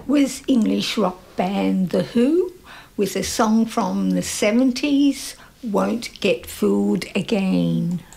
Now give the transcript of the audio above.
That was English rock band The Who with a song from the 70s, Won't Get Fooled Again.